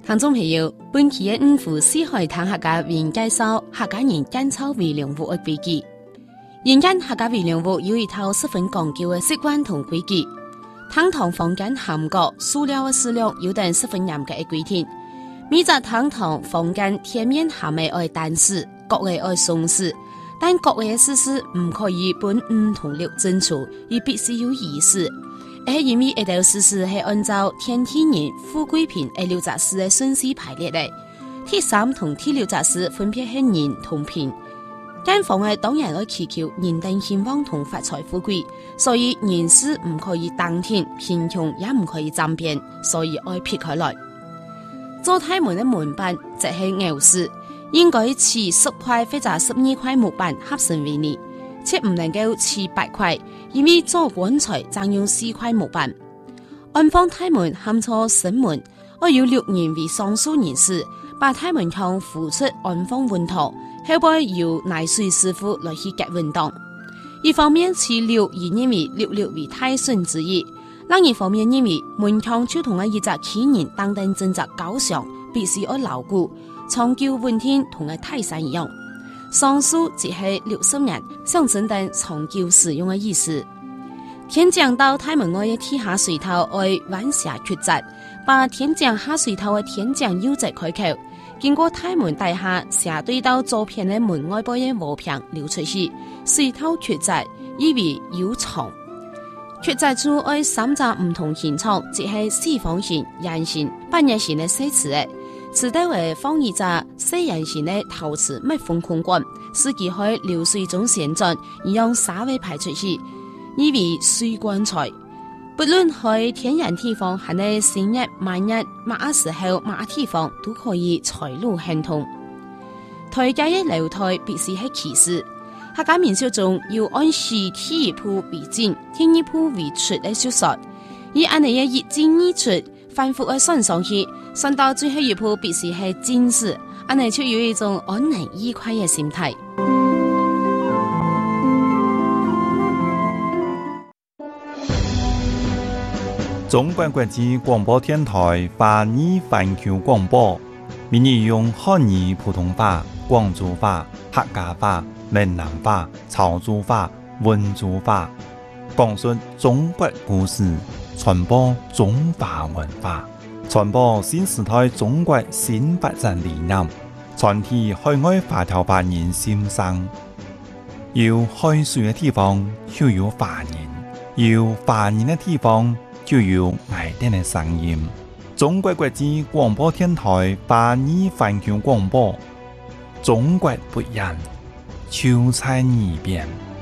聽眾朋友，本期嘅5湖四海談客家為介紹客家人間草為良戶嘅規矩。人間客家為良戶有一套十分講究嘅習慣同規矩。堂堂坊間含角塑料嘅數量有等十分嚴格嘅規定。每隻堂堂坊間天面含嘅愛單詞，各嘅愛鬆詞，但各嘅事實唔可以本唔同六正處，而必須有意思。係因為一道事實係按照天體人富貴平嘅六雜事嘅順序排列嘅，第3同第6雜事分別係人同平。間房嘅當然要祈求人等興旺同發財富貴，所以人事唔可以當天，貧窮也唔可以爭辯，所以要撇開來。做大門嘅門板即係牛屎，應該持10塊或者12塊木板合成為泥。且唔能夠持8塊，因為做棺材爭用4塊木板。安放大門喊錯神門，我有6人為上書人士，把大門腔扶出安放穩妥，後背由泥水師傅來去夾穩當。一方面持6而認為6為太順之意，另一方面認為門腔就同一隻企人當等正直高尚，必須要牢固，長久穩定同個泰山一樣。上書即係60年，象徵等長久使用嘅意思。天井到大門外嘅地下水頭愛彎下曲折，把天井下水頭嘅天井右側開口，經過大門底下斜對到左邊嘅門外部嘅和平流出去，水頭曲折，以為有蟲。曲折處愛3隻唔同形狀，即係四方形、圓形、半月形嘅四詞嘅。此地為放一隻四人形的陶瓷密封空管，使其喺流水中旋轉，而用沙位排出去，以為水棺材。不論喺天然地方，還係新日、滿日、乜時候、乜地方，都可以財路亨通。台階嘅樓台必須係其次。客家民俗中要按時第一鋪為進，第二鋪為出嘅習俗，而按你嘅一進一出，反覆嘅算上去。算到最後一步必須係真實，安尼就有一種安寧愉快嘅心態。 中國國際廣播電台華語環球廣播，每日用漢語普通話、廣州話、客家話、閩南話、潮州話、溫州話，講述中國故事，傳播中華文化。傳播新時代中國新發展理念，傳遞海外華僑華人心聲。有海水嘅地方就有華人，有華人嘅地方就有愛人嘅聲音。中國國際廣播電台華語環球廣播，中國不一樣，就在耳邊。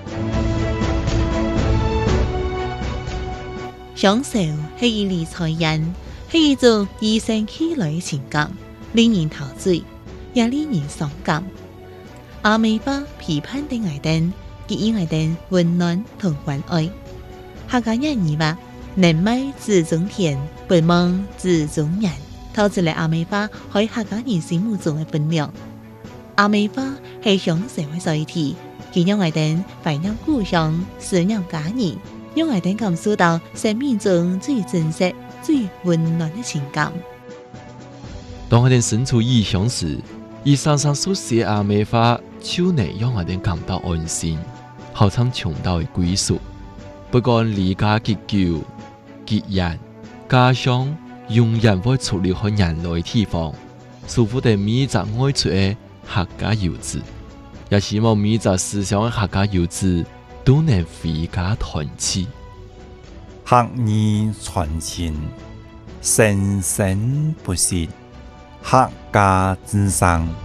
享受係一理財人。係一種與生俱來嘅情感，令人陶醉，也令人傷感。阿美巴批判的愛人，給予愛人溫暖同關愛。客家人語話：能賣自種田，不忙自種人。透出嚟阿美巴喺客家人心目中嘅分量。阿美巴係向社會在一起，佢讓愛人懷念故鄉，思念家人，讓愛人感受到生命中最真實、最溫暖的情感。 當我哋身處異鄉時，以常常書寫阿美話，就能讓我哋感到安心，好像尋到嘅歸屬。不管離家結久、結緣，家鄉永遠會出離開人類地方。祝福哋每一隻愛出嘅客家遊子，也希望每一隻思鄉嘅客家遊子都能回家團聚。 客語傳情，生生不息，客家之聲。